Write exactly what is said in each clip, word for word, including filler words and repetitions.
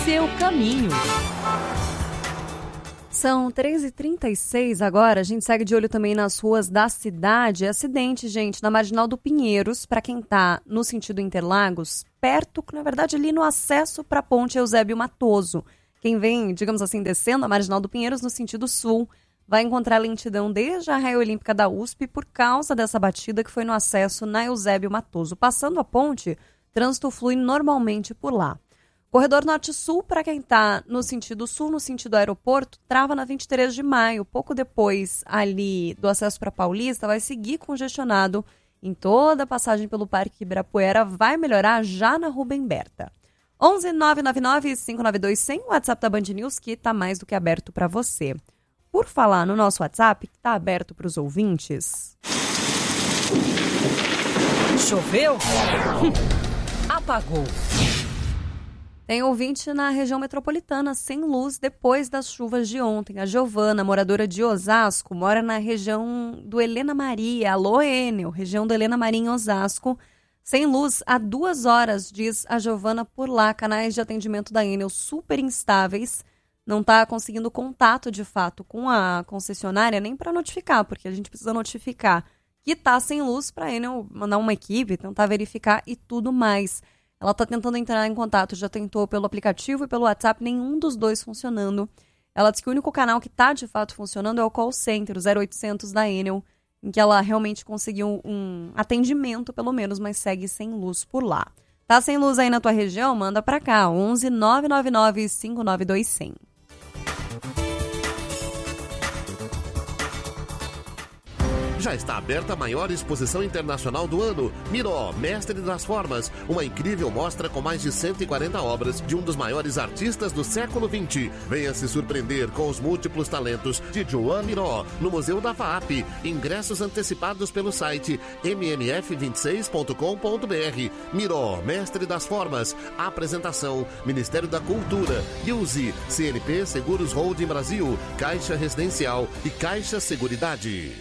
seu caminho. São três e trinta e seis agora, a gente segue de olho também nas ruas da cidade. Acidente, gente, na Marginal do Pinheiros, para quem tá no sentido Interlagos, perto, na verdade ali no acesso para a ponte Eusébio Matoso. Quem vem, digamos assim, descendo a Marginal do Pinheiros no sentido sul, vai encontrar lentidão desde a raia olímpica da U S P por causa dessa batida que foi no acesso na Eusébio Matoso. Passando a ponte, trânsito flui normalmente por lá. Corredor Norte-Sul, para quem está no sentido sul, no sentido aeroporto, trava na vinte e três de maio. Pouco depois ali do acesso para Paulista, vai seguir congestionado em toda a passagem pelo Parque Ibirapuera. Vai melhorar já na Rubem Berta. onze nove nove nove cinco nove dois zero zero, o WhatsApp da Band News, que está mais do que aberto para você. Por falar no nosso WhatsApp, que está aberto para os ouvintes. Choveu? Apagou. Tem ouvinte na região metropolitana sem luz depois das chuvas de ontem. A Giovana, moradora de Osasco, mora na região do Helena Maria. Alô, Enel, região do Helena Maria em Osasco. Sem luz há duas horas, diz a Giovana por lá. Canais de atendimento da Enel super instáveis. Não está conseguindo contato, de fato, com a concessionária, nem para notificar, porque a gente precisa notificar que está sem luz para a Enel mandar uma equipe, tentar verificar e tudo mais. Ela está tentando entrar em contato, já tentou pelo aplicativo e pelo WhatsApp, nenhum dos dois funcionando. Ela diz que o único canal que está de fato funcionando é o call center, o zero oitocentos da Enel, em que ela realmente conseguiu um atendimento, pelo menos, mas segue sem luz por lá. Tá sem luz aí na tua região? Manda para cá, onze nove nove nove cinco nove dois zero zero. Já está aberta a maior exposição internacional do ano, Miró, Mestre das Formas, uma incrível mostra com mais de cento e quarenta obras de um dos maiores artistas do século vinte. Venha se surpreender com os múltiplos talentos de Joan Miró, no Museu da F A A P. Ingressos antecipados pelo site m m f vinte e seis ponto com ponto b r. Miró, Mestre das Formas. Apresentação, Ministério da Cultura, Use, C N P Seguros Holding Brasil, Caixa Residencial e Caixa Seguridade.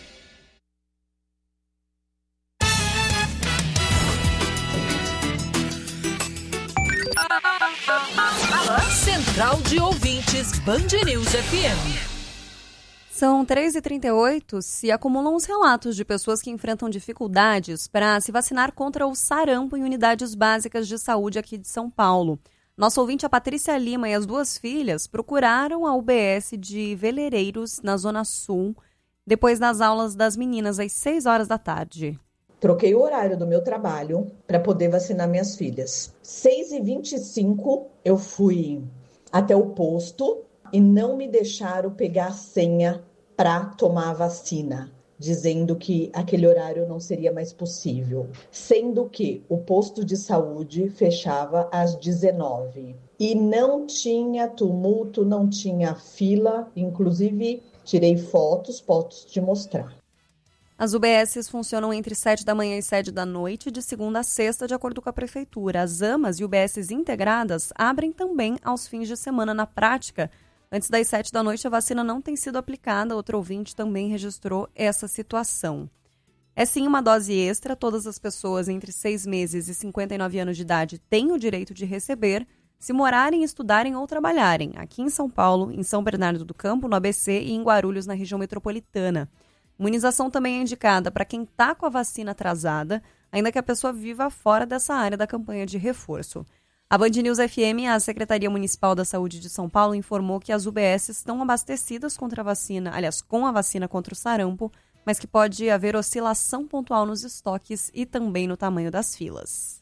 Central de Ouvintes Band News F M. São três e trinta e oito, se acumulam os relatos de pessoas que enfrentam dificuldades para se vacinar contra o sarampo em unidades básicas de saúde aqui de São Paulo. Nosso ouvinte, a Patrícia Lima, e as duas filhas procuraram a U B S de Veleireiros, na Zona Sul, depois das aulas das meninas, às seis horas da tarde. Troquei o horário do meu trabalho para poder vacinar minhas filhas. seis e vinte e cinco eu fui até o posto e não me deixaram pegar a senha para tomar a vacina, dizendo que aquele horário não seria mais possível. Sendo que o posto de saúde fechava às dezenove. E não tinha tumulto, não tinha fila, inclusive tirei fotos, posso te mostrar. As U B Ss funcionam entre sete da manhã e sete da noite, de segunda a sexta, de acordo com a Prefeitura. As AMAs e U B Ss integradas abrem também aos fins de semana. Na prática, antes das sete da noite, a vacina não tem sido aplicada. Outro ouvinte também registrou essa situação. É sim uma dose extra. Todas as pessoas entre seis meses e cinquenta e nove anos de idade têm o direito de receber, se morarem, estudarem ou trabalharem aqui em São Paulo, em São Bernardo do Campo, no A B C e em Guarulhos, na região metropolitana. Imunização também é indicada para quem está com a vacina atrasada, ainda que a pessoa viva fora dessa área da campanha de reforço. A Band News F M, a Secretaria Municipal da Saúde de São Paulo, informou que as U B S estão abastecidas contra a vacina, aliás, com a vacina contra o sarampo, mas que pode haver oscilação pontual nos estoques e também no tamanho das filas.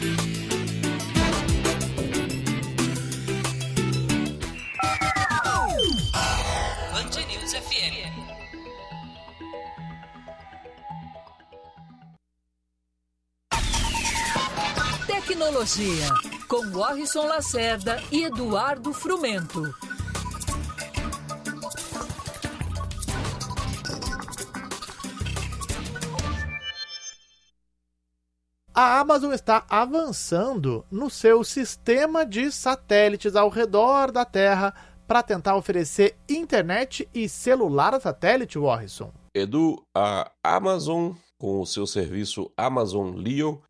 Band News F M. Tecnologia, com Warrison Lacerda e Eduardo Frumento. A Amazon está avançando no seu sistema de satélites ao redor da Terra para tentar oferecer internet e celular a satélite, Warrison. Edu, a Amazon, com o seu serviço Amazon Leo,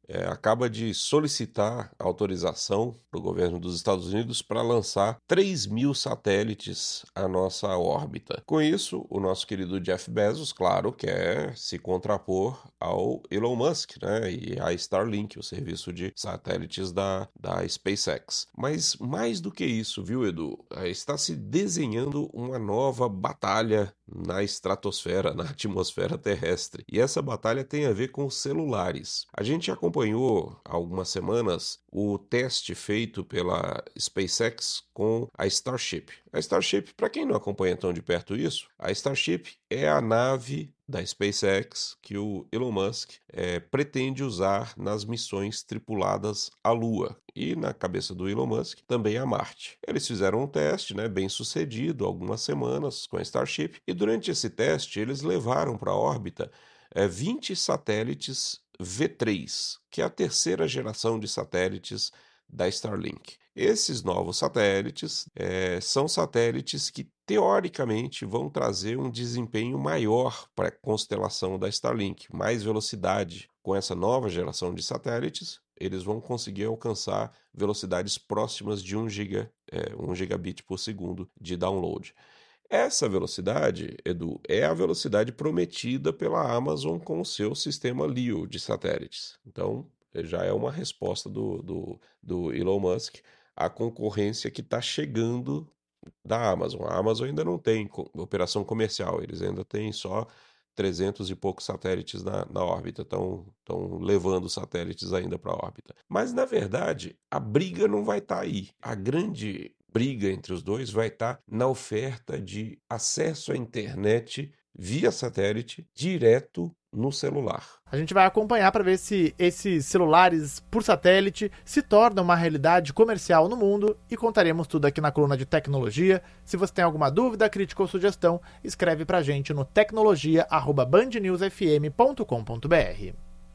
é, acaba de solicitar autorização do governo dos Estados Unidos para lançar três mil satélites à nossa órbita. Com isso, o nosso querido Jeff Bezos, claro, quer se contrapor ao Elon Musk, né, e a Starlink, o serviço de satélites da, da SpaceX. Mas mais do que isso, viu, Edu? Está se desenhando uma nova batalha na estratosfera, na atmosfera terrestre. E essa batalha tem a ver com celulares. A gente acompanhou há algumas semanas o teste feito pela SpaceX com a Starship. A Starship, para quem não acompanha tão de perto isso, a Starship é a nave da SpaceX que o Elon Musk é, pretende usar nas missões tripuladas à Lua e, na cabeça do Elon Musk, também a Marte. Eles fizeram um teste, né, bem sucedido, algumas semanas com a Starship, e durante esse teste eles levaram para a órbita é, vinte satélites V três, que é a terceira geração de satélites da Starlink. Esses novos satélites é, são satélites que, teoricamente, vão trazer um desempenho maior para a constelação da Starlink, mais velocidade. Com essa nova geração de satélites, eles vão conseguir alcançar velocidades próximas de um, giga, é, um gigabit por segundo de download. Essa velocidade, Edu, é a velocidade prometida pela Amazon com o seu sistema Leo de satélites. Então, já é uma resposta do, do, do Elon Musk à concorrência que está chegando da Amazon. A Amazon ainda não tem operação comercial, eles ainda têm só trezentos e poucos satélites na, na órbita, estão levando satélites ainda para a órbita. Mas, na verdade, a briga não vai estar tá aí. A grande briga entre os dois vai estar tá na oferta de acesso à internet via satélite direto no celular. A gente vai acompanhar para ver se esses celulares por satélite se tornam uma realidade comercial no mundo e contaremos tudo aqui na coluna de tecnologia. Se você tem alguma dúvida, crítica ou sugestão, escreve pra gente no tecnologia arroba band news f m ponto com ponto b r.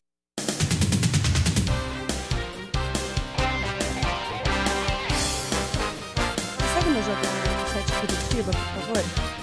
Consegue me jogar no chat Curitiba, por favor?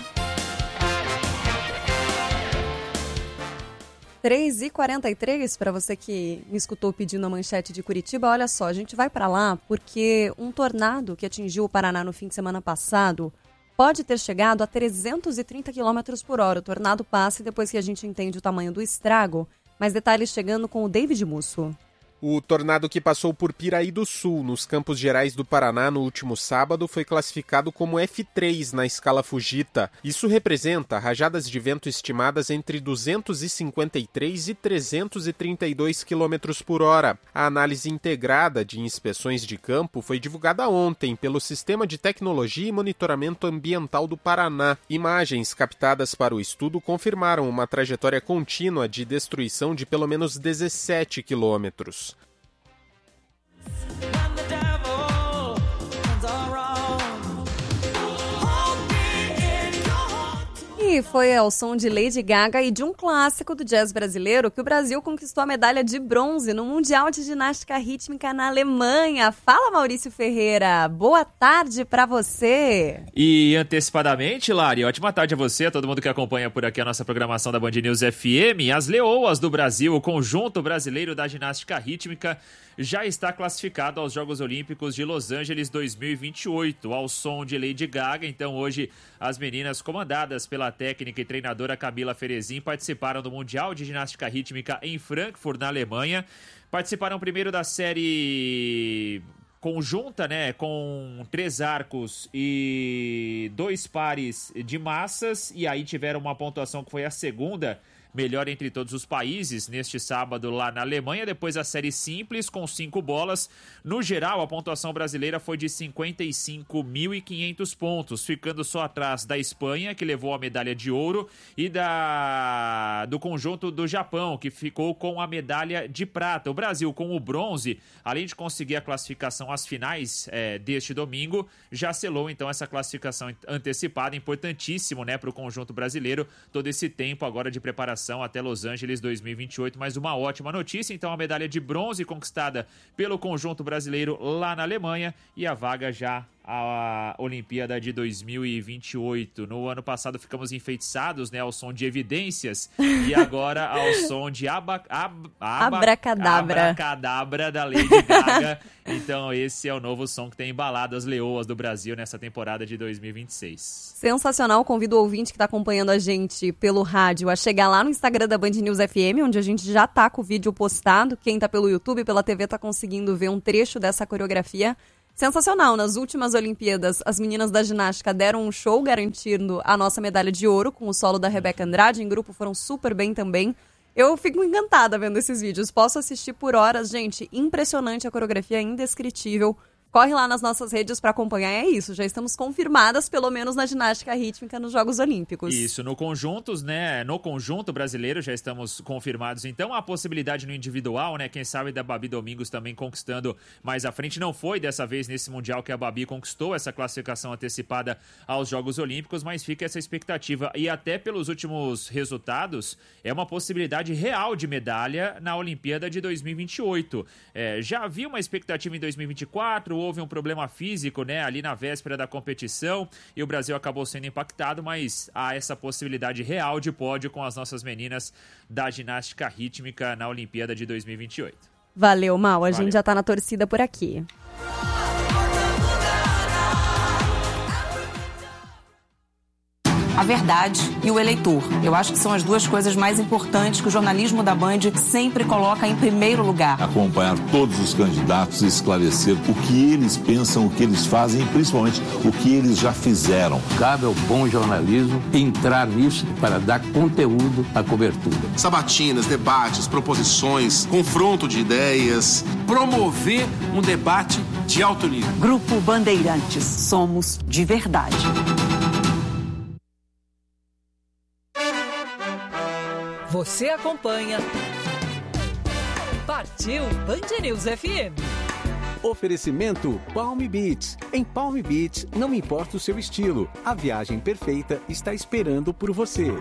três e quarenta e três, para você que me escutou pedindo a manchete de Curitiba, olha só, a gente vai para lá porque um tornado que atingiu o Paraná no fim de semana passado pode ter chegado a trezentos e trinta quilômetros por hora. O tornado passa e depois que a gente entende o tamanho do estrago, mais detalhes chegando com o David Musso. O tornado que passou por Piraí do Sul, nos Campos Gerais do Paraná, no último sábado, foi classificado como F três na escala Fujita. Isso representa rajadas de vento estimadas entre duzentos e cinquenta e três e trezentos e trinta e dois quilômetros por hora. A análise integrada de inspeções de campo foi divulgada ontem pelo Sistema de Tecnologia e Monitoramento Ambiental do Paraná. Imagens captadas para o estudo confirmaram uma trajetória contínua de destruição de pelo menos dezessete quilômetros. E foi ao som de Lady Gaga e de um clássico do jazz brasileiro que o Brasil conquistou a medalha de bronze no Mundial de Ginástica Rítmica na Alemanha. Fala, Maurício Ferreira. Boa tarde pra você. E antecipadamente, Lari, ótima tarde a você, a todo mundo que acompanha por aqui a nossa programação da Band News F M. As Leoas do Brasil, o conjunto brasileiro da ginástica rítmica, já está classificado aos Jogos Olímpicos de Los Angeles dois mil e vinte e oito, ao som de Lady Gaga. Então hoje as meninas, comandadas pela técnica e treinadora Camila Ferezin, participaram do Mundial de Ginástica Rítmica em Frankfurt, na Alemanha. Participaram primeiro da série conjunta, né, com três arcos e dois pares de massas, e aí tiveram uma pontuação que foi a segunda melhor entre todos os países neste sábado lá na Alemanha. Depois a série simples com cinco bolas. No geral, a pontuação brasileira foi de cinquenta e cinco mil e quinhentos pontos, ficando só atrás da Espanha, que levou a medalha de ouro, e da do conjunto do Japão, que ficou com a medalha de prata. O Brasil, com o bronze, além de conseguir a classificação às finais é, deste domingo, já selou então essa classificação antecipada, importantíssimo, né, para o conjunto brasileiro, todo esse tempo agora de preparação até Los Angeles dois mil e vinte e oito. Mais uma ótima notícia, então a medalha de bronze conquistada pelo conjunto brasileiro lá na Alemanha, e a vaga já a Olimpíada de dois mil e vinte e oito. No ano passado ficamos enfeitiçados, né, ao som de Evidências e agora ao som de aba, ab, aba, Abracadabra. Abracadabra da Lady Gaga. Então esse é o novo som que tem embalado as leoas do Brasil nessa temporada de dois mil e vinte e seis. Sensacional, convido o ouvinte que está acompanhando a gente pelo rádio a chegar lá no Instagram da Band News F M, onde a gente já tá com o vídeo postado. Quem tá pelo YouTube, pela T V, tá conseguindo ver um trecho dessa coreografia. Sensacional, nas últimas Olimpíadas, as meninas da ginástica deram um show garantindo a nossa medalha de ouro com o solo da Rebeca Andrade, em grupo foram super bem também. Eu fico encantada vendo esses vídeos, posso assistir por horas, gente, impressionante a coreografia, indescritível. Corre lá nas nossas redes para acompanhar, é isso, já estamos confirmadas, pelo menos na ginástica rítmica nos Jogos Olímpicos. Isso, no conjuntos, né, no conjunto brasileiro já estamos confirmados, então a possibilidade no individual, né, quem sabe da Babi Domingos também conquistando mais à frente, não foi dessa vez nesse Mundial que a Babi conquistou essa classificação antecipada aos Jogos Olímpicos, mas fica essa expectativa e até pelos últimos resultados, é uma possibilidade real de medalha na Olimpíada de dois mil e vinte e oito. É, já havia uma expectativa em dois mil e vinte e quatro, houve um problema físico, né, ali na véspera da competição e o Brasil acabou sendo impactado, mas há essa possibilidade real de pódio com as nossas meninas da ginástica rítmica na Olimpíada de dois mil e vinte e oito. Valeu, Mal, a Valeu. gente já tá na torcida por aqui. A verdade e o eleitor. Eu acho que são as duas coisas mais importantes que o jornalismo da Band sempre coloca em primeiro lugar. Acompanhar todos os candidatos e esclarecer o que eles pensam, o que eles fazem e principalmente o que eles já fizeram. Cabe ao bom jornalismo entrar nisso para dar conteúdo à cobertura. Sabatinas, debates, proposições, confronto de ideias. Promover um debate de alto nível. Grupo Bandeirantes. Somos de verdade. Você acompanha Partiu Band News F M. Oferecimento Palm Beach. Em Palm Beach, não importa o seu estilo, a viagem perfeita está esperando por você.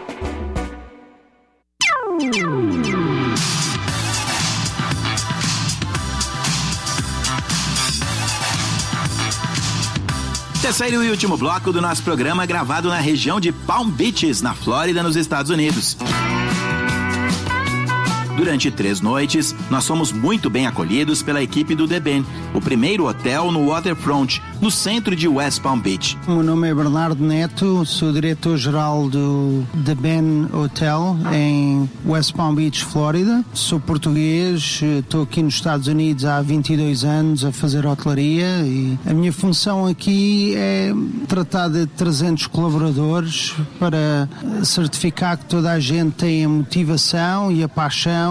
Terceiro e último bloco do nosso programa, gravado na região de Palm Beaches, na Flórida, nos Estados Unidos. Durante três noites, nós fomos muito bem acolhidos pela equipe do The Ben, o primeiro hotel no Waterfront, no centro de West Palm Beach. O meu nome é Bernardo Neto, sou diretor-geral do The Ben Hotel em West Palm Beach, Flórida. Sou português, estou aqui nos Estados Unidos há vinte e dois anos a fazer hotelaria e a minha função aqui é tratar de trezentos colaboradores para certificar que toda a gente tem a motivação e a paixão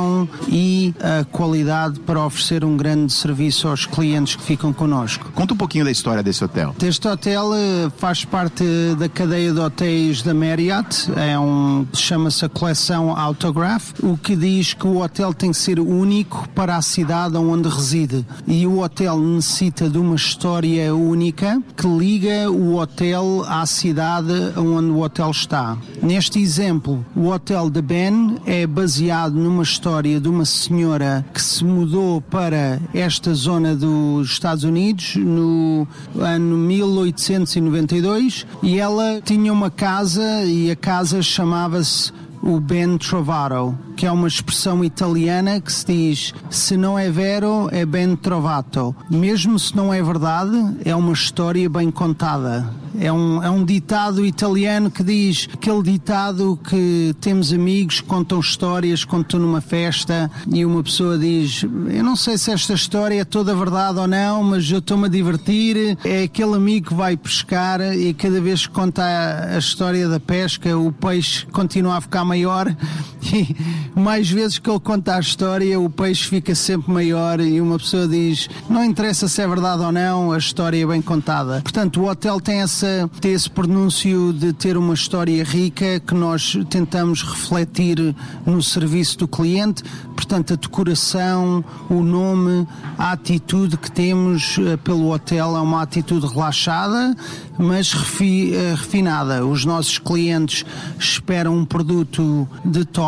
e a qualidade para oferecer um grande serviço aos clientes que ficam connosco. Conta um pouquinho da história desse hotel. Este hotel faz parte da cadeia de hotéis da Marriott, é um, chama-se a coleção Autograph, o que diz que o hotel tem que ser único para a cidade onde reside. E o hotel necessita de uma história única que liga o hotel à cidade onde o hotel está. Neste exemplo, o Hotel The Ben é baseado numa história de uma senhora que se mudou para esta zona dos Estados Unidos no ano mil oitocentos e noventa e dois e ela tinha uma casa e a casa chamava-se o Ben Trovato, que é uma expressão italiana que se diz: se não é vero, é ben trovato. Mesmo se não é verdade, é uma história bem contada. É um, é um ditado italiano que diz, aquele ditado que temos amigos que contam histórias, contam numa festa e uma pessoa diz: eu não sei se esta história é toda verdade ou não, mas eu estou-me a divertir. É aquele amigo que vai pescar e cada vez que conta a, a história da pesca, o peixe continua a ficar maior e mais vezes que ele conta a história, o peixe fica sempre maior e uma pessoa diz: não interessa se é verdade ou não, a história é bem contada. Portanto, o hotel tem essa tem esse pronúncio de ter uma história rica que nós tentamos refletir no serviço do cliente. Portanto, a decoração, o nome, a atitude que temos pelo hotel é uma atitude relaxada, mas refi, refinada. Os nossos clientes esperam um produto de top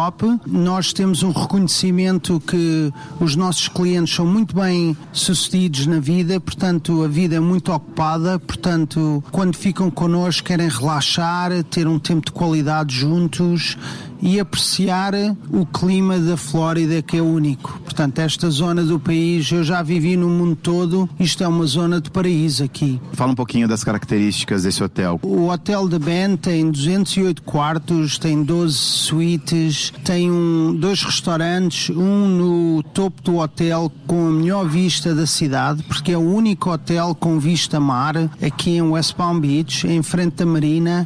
top. Nós temos um reconhecimento que os nossos clientes são muito bem sucedidos na vida, portanto a vida é muito ocupada, portanto quando ficam connosco querem relaxar, ter um tempo de qualidade juntos e apreciar o clima da Flórida, que é único. Portanto, esta zona do país, eu já vivi no mundo todo, isto é uma zona de paraíso aqui. Fala um pouquinho das características desse hotel. O Hotel The Bend tem duzentos e oito quartos, tem doze suítes, tem um, dois restaurantes, um no topo do hotel com a melhor vista da cidade, porque é o único hotel com vista mar aqui em West Palm Beach, em frente da marina,